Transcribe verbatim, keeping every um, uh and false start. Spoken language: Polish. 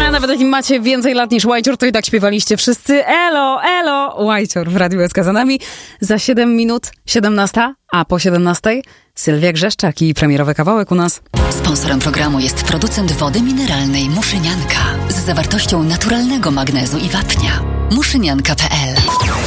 A nawet jeśli macie więcej lat niż Łajcior, to i tak śpiewaliście wszyscy elo, elo, Łajcior w Radiu S K za nami. Za siedem minut siedemnasta, a po siedemnastej Sylwia Grzeszczak i premierowy kawałek u nas. Sponsorem programu jest producent wody mineralnej Muszynianka z zawartością naturalnego magnezu i wapnia. muszynianka kropka p l